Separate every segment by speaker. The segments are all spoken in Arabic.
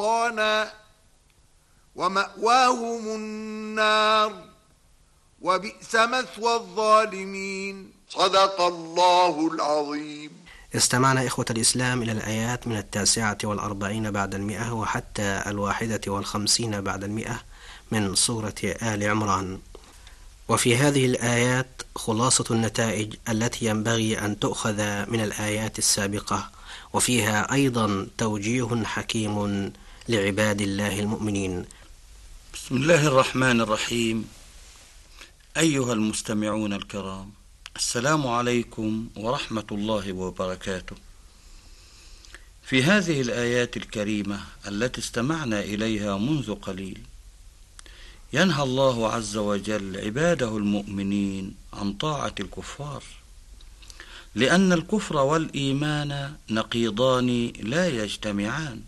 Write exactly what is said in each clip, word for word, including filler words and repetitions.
Speaker 1: سلطانا ومأواهم النار وبئس مثوى الظالمين. صدق الله العظيم.
Speaker 2: استمعنا إخوة الإسلام إلى الآيات من التاسعة والأربعين بعد المئة وحتى الواحدة والخمسين بعد المئة من سورة آل عمران. وفي هذه الآيات خلاصة النتائج التي ينبغي أن تؤخذ من الآيات السابقة، وفيها أيضا توجيه حكيم لعباد الله المؤمنين.
Speaker 3: بسم الله الرحمن الرحيم. أيها المستمعون الكرام، السلام عليكم ورحمة الله وبركاته. في هذه الآيات الكريمة التي استمعنا إليها منذ قليل، ينهى الله عز وجل عباده المؤمنين عن طاعة الكفار، لأن الكفر والإيمان نقيضان لا يجتمعان.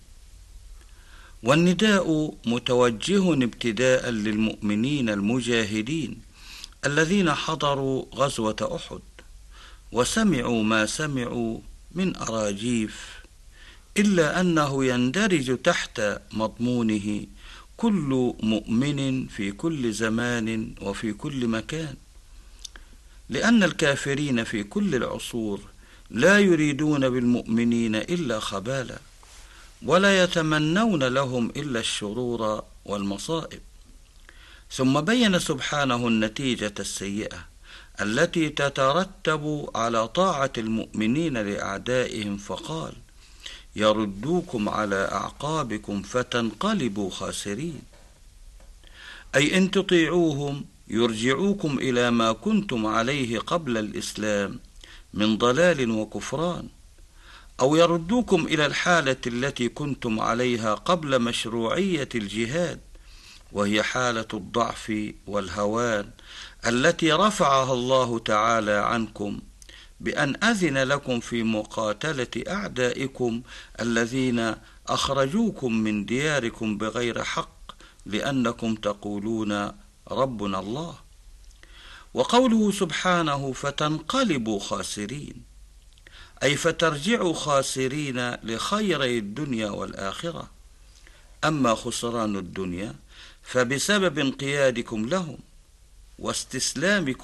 Speaker 3: والنداء متوجه ابتداء للمؤمنين المجاهدين الذين حضروا غزوة أحد وسمعوا ما سمعوا من أراجيف، إلا أنه يندرج تحت مضمونه كل مؤمن في كل زمان وفي كل مكان، لأن الكافرين في كل العصور لا يريدون بالمؤمنين إلا خبالا، ولا يتمنون لهم إلا الشرور والمصائب. ثم بين سبحانه النتيجة السيئة التي تترتب على طاعة المؤمنين لأعدائهم، فقال: يردوكم على أعقابكم فتنقلبوا خاسرين، أي إن تطيعوهم يرجعوكم إلى ما كنتم عليه قبل الإسلام من ضلال وكفران، أو يردوكم إلى الحالة التي كنتم عليها قبل مشروعية الجهاد، وهي حالة الضعف والهوان التي رفعها الله تعالى عنكم بأن أذن لكم في مقاتلة أعدائكم الذين أخرجوكم من دياركم بغير حق، لأنكم تقولون ربنا الله. وقوله سبحانه فتنقلبوا خاسرين، أي فترجعوا خاسرين لخيري الدنيا والآخرة. أما خسران الدنيا فبسبب انقيادكم لهم واستسلامكم